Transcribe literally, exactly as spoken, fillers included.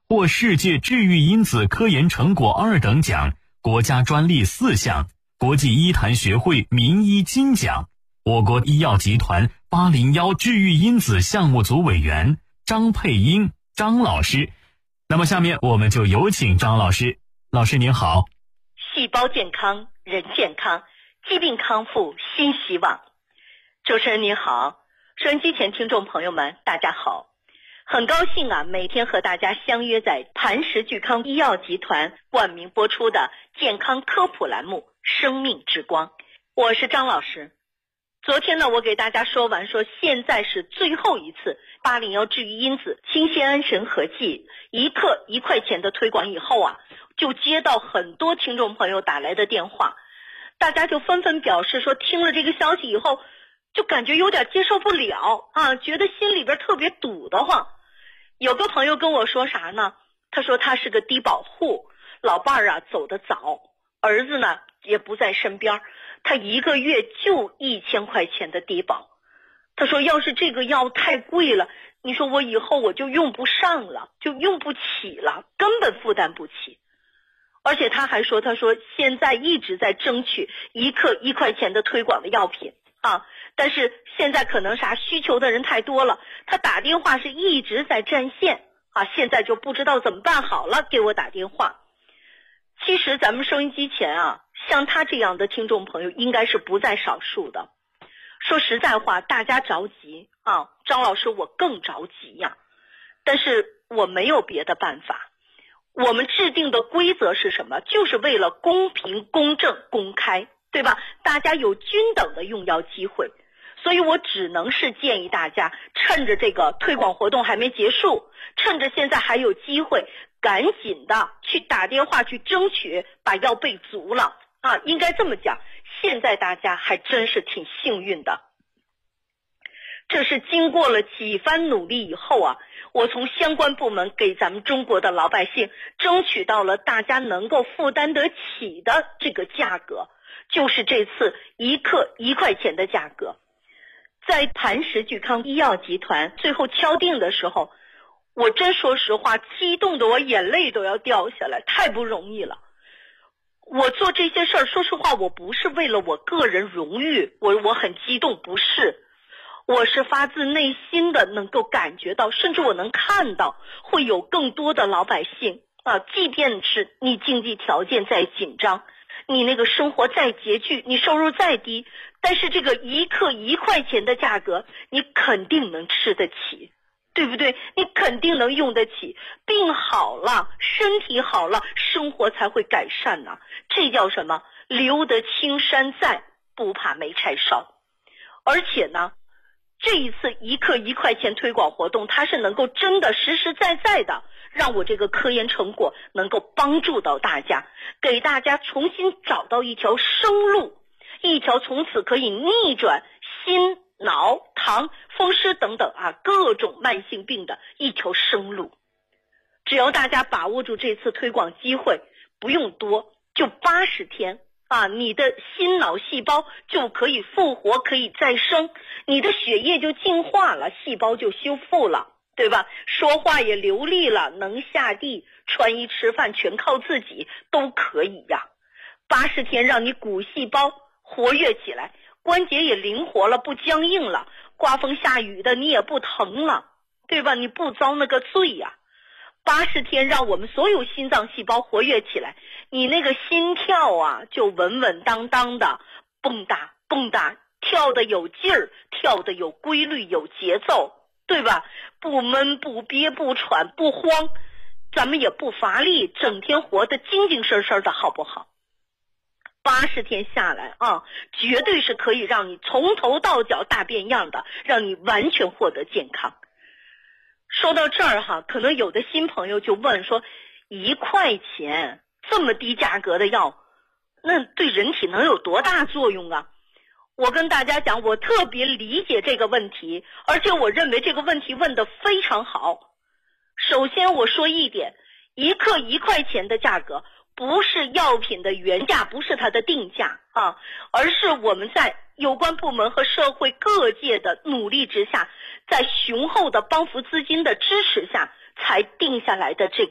获世界治愈因子科研成果二等奖、国家专利四项、国际医坛学会名医金奖。我国医药集团八零一治愈因子项目组委员张佩英张老师。那么下面我们就有请张老师。老师您好。 细胞健康，人健康，疾病康复新希望。主持人您好，收音机前听众朋友们大家好，很高兴啊，每天和大家相约在磐石聚康医药集团冠名播出的健康科普栏目生命之光，我是张老师。昨天呢，我给大家说完说现在是最后一次八零一治愈因子清酰胺神合剂一克一块钱的推广以后啊，就接到很多听众朋友打来的电话，大家就纷纷表示说听了这个消息以后就感觉有点接受不了啊，觉得心里边特别堵得慌。有个朋友跟我说啥呢，他说他是个低保户，老伴儿啊走得早，儿子呢也不在身边，他一个月就一千块钱的低保。他说要是这个药太贵了，你说我以后我就用不上了，就用不起了，根本负担不起。而且他还说，他说现在一直在争取一克一块钱的推广的药品啊，但是现在可能啥需求的人太多了，他打电话是一直在占线啊，现在就不知道怎么办好了，给我打电话。其实咱们收音机前啊，像他这样的听众朋友应该是不在少数的。说实在话，大家着急啊，张老师我更着急呀，但是我没有别的办法。我们制定的规则是什么？就是为了公平、公正、公开，对吧？大家有均等的用药机会，所以我只能是建议大家趁着这个推广活动还没结束，趁着现在还有机会，赶紧的去打电话去争取把药备足了啊！应该这么讲，现在大家还真是挺幸运的。这是经过了几番努力以后啊，我从相关部门给咱们中国的老百姓争取到了大家能够负担得起的这个价格，就是这次一克一块钱的价格。在磐石聚康医药集团最后敲定的时候，我真说实话，激动的我眼泪都要掉下来，太不容易了。我做这些事儿，说实话，我不是为了我个人荣誉，我我很激动，不是。我是发自内心的能够感觉到，甚至我能看到会有更多的老百姓啊，即便是你经济条件再紧张，你那个生活再拮据，你收入再低，但是这个一克一块钱的价格你肯定能吃得起，对不对？你肯定能用得起，病好了，身体好了，生活才会改善呢、啊。这叫什么？留得青山在，不怕没柴烧。而且呢，这一次一克一块钱推广活动，它是能够真的实实在在的让我这个科研成果能够帮助到大家，给大家重新找到一条生路，一条从此可以逆转心脑糖风湿等等啊各种慢性病的一条生路。只要大家把握住这次推广机会，不用多，就八十天啊，你的心脑细胞就可以复活，可以再生，你的血液就净化了，细胞就修复了，对吧？说话也流利了，能下地，穿衣吃饭全靠自己，都可以呀。八十天让你骨细胞活跃起来，关节也灵活了，不僵硬了，刮风下雨的你也不疼了，对吧？你不遭那个罪呀。八十天让我们所有心脏细胞活跃起来，你那个心跳啊就稳稳当当的蹦跶蹦跶，跳得有劲儿，跳得有规律有节奏，对吧？不闷不憋不喘不慌，咱们也不乏力，整天活得精精神神的，好不好？八十天下来啊，绝对是可以让你从头到脚大变样的，让你完全获得健康。说到这儿哈，可能有的新朋友就问说，一块钱这么低价格的药，那对人体能有多大作用啊？我跟大家讲，我特别理解这个问题，而且我认为这个问题问得非常好。首先我说一点，一克一块钱的价格不是药品的原价，不是它的定价啊，而是我们在有关部门和社会各界的努力之下，在雄厚的帮扶资金的支持下才定下来的这